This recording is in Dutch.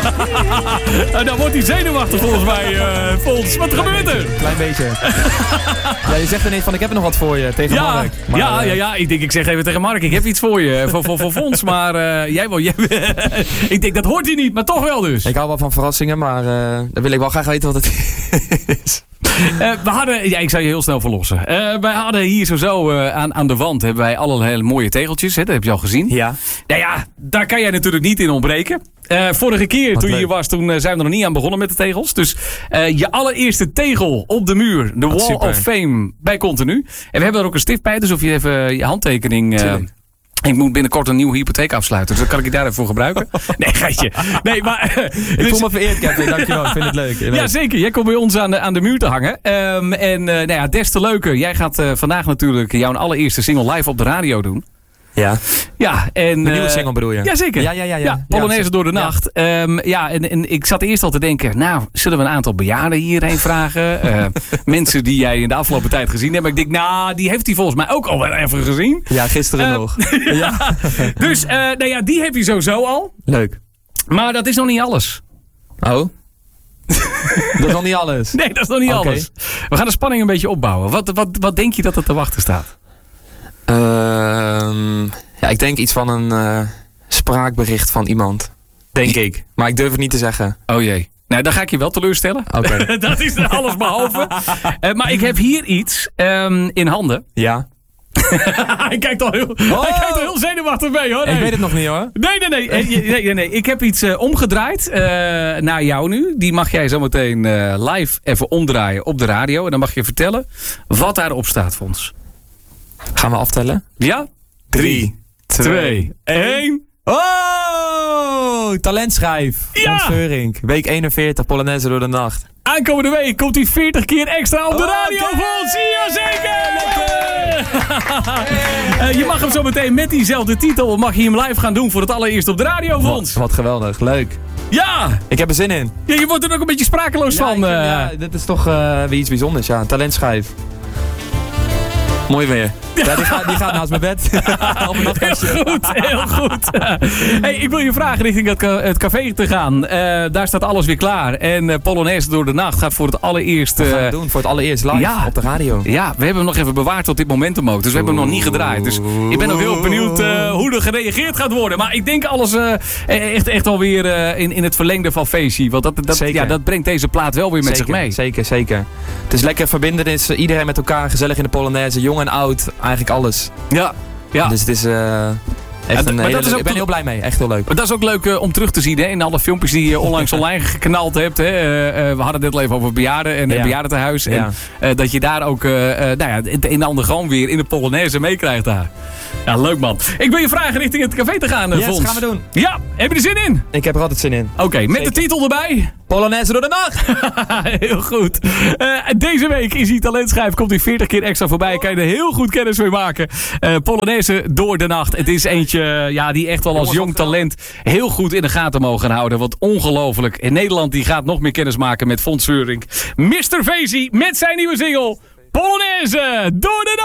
Dan wordt hij zenuwachtig volgens mij. Fons, wat gebeurt er? Klein beetje. Ja, je zegt ineens van ik heb er nog wat voor je tegen Mark. Maar, ja. Ik zeg even tegen Mark, ik heb iets voor je. Voor Fons, maar jij wil... ik denk, dat hoort hij niet, maar toch wel dus. Ik hou wel van verrassingen, maar dan wil ik wel graag weten wat het is. We hadden, ik zou je heel snel verlossen. Wij hadden hier zo aan de wand hebben wij allerlei mooie tegeltjes. Hè, dat heb je al gezien. Ja. Nou ja, daar kan jij natuurlijk niet in ontbreken. Vorige keer Wat toen je leuk. hier was, toen zijn we er nog niet aan begonnen met de tegels. Dus je allereerste tegel op de muur. De Wall super. of Fame bij Continu. En we hebben er ook een stift bij, dus of je even je handtekening... ik moet binnenkort een nieuwe hypotheek afsluiten. Dus dan kan ik je daar even voor gebruiken. Nee, geitje. Nee, maar... Ik voel me vereerd, Kevin. Dankjewel. Ik vind het leuk. Ja, zeker. Jij komt bij ons aan de muur te hangen. Nou ja, des te leuker. Jij gaat vandaag natuurlijk jouw allereerste single live op de radio doen. Ja. Ja, en... Een nieuwe single bedoel je? Jazeker. Ja. Polonaise door de nacht. En ik zat eerst al te denken... Nou, zullen we een aantal bejaarden hierheen vragen? Mensen die jij in de afgelopen tijd gezien hebt. Maar ik denk, nou, die heeft hij volgens mij ook al wel even gezien. Ja, gisteren nog. Ja. Dus, nou ja, die heb je sowieso al. Leuk. Maar dat is nog niet alles. Oh? Dat is nog niet alles? Nee, dat is nog niet Oké. alles. We gaan de spanning een beetje opbouwen. Wat denk je dat er te wachten staat? Ja, ik denk iets van een spraakbericht van iemand. Denk ik. Maar ik durf het niet te zeggen. Oh jee. Nou, dan ga ik je wel teleurstellen. Oké. Dat is er alles behalve. Maar ik heb hier iets in handen. Ja. Hij kijkt al heel zenuwachtig mee, hoor. Nee. Ik weet het nog niet, hoor. Nee. Ik heb iets omgedraaid naar jou nu. Die mag jij zo meteen live even omdraaien op de radio. En dan mag je vertellen wat daarop staat, Fons. Gaan we aftellen? Ja? 3, 2, 1... Oh! Talentschijf. Ja! Fons Veurink. Week 41, Polonaise door de nacht. Aankomende week komt hij 40 keer extra op de radio, oké. Fons. Jazeker! Je mag hem zo meteen met diezelfde titel mag je hem live gaan doen voor het allereerst op de radio, Fons. Wat geweldig. Leuk. Ja! Ik heb er zin in. Ja, je wordt er ook een beetje sprakeloos van. Ja, dit is toch weer iets bijzonders. Ja, talentschijf. Mooi weer. Ja, die gaat naast mijn bed. Op een nachtkastje. Heel goed. Hey, ik wil je vragen richting het café te gaan. Daar staat alles weer klaar. En Polonaise door de nacht gaat voor het allereerst... Wat gaan we doen? Voor het allereerst live op de radio. Ja, we hebben hem nog even bewaard tot dit momentum ook. Dus we hebben hem nog niet gedraaid. Dus ik ben ook heel benieuwd hoe er gereageerd gaat worden. Maar ik denk alles echt alweer in het verlengde van feestje. Want dat brengt deze plaat wel weer met zich mee. Zeker. Het is lekker verbindenis. Iedereen met elkaar. Gezellig in de Polonaise. Jong en oud. Eigenlijk alles. Ja. Dus het is... ik ben heel blij mee. Echt heel leuk. Maar dat is ook leuk om terug te zien, hè, in alle filmpjes die je onlangs online geknald hebt. Hè. We hadden dit al even over bejaarden en bejaardentehuis. Ja. En dat je daar ook het een en ander gewoon weer in de Polonaise meekrijgt daar. Ja, leuk man. Ik wil je vragen richting het café te gaan, Fons. Gaan we doen. Ja, heb je er zin in? Ik heb er altijd zin in. Oké, met de titel erbij. Polonaise door de nacht. Heel goed. Deze week is die talentschijf. Komt hij 40 keer extra voorbij. Kan je er heel goed kennis mee maken. Polonaise door de nacht. Het is eentje die echt wel als jong talent heel goed in de gaten mogen houden. Want ongelooflijk. In Nederland die gaat nog meer kennis maken met Fons Veurink. Mr. Vezy met zijn nieuwe single Polonaise door de nacht.